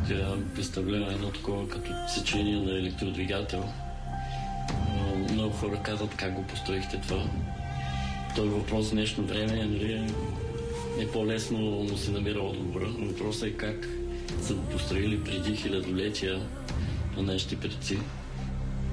представлява едно такова като сечение на електродвигател. Много хора казват как го построихте това. Той въпрос в днешно време, нали, е по-лесно, но се намира отговора. Въпросът е как са го построили преди хилядолетия на нашите предци.